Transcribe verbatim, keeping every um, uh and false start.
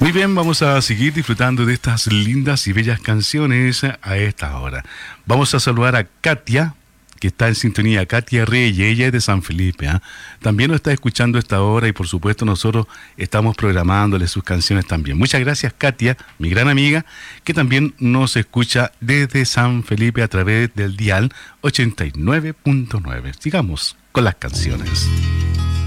Muy bien, vamos a seguir disfrutando de estas lindas y bellas canciones a esta hora. Vamos a saludar a Katia, que está en sintonía, Katia Reyes, ella es de San Felipe, ¿eh? También nos está escuchando a esta hora y por supuesto nosotros estamos programándole sus canciones también. Muchas gracias, Katia, mi gran amiga, que también nos escucha desde San Felipe a través del dial ochenta y nueve punto nueve. Sigamos con las canciones.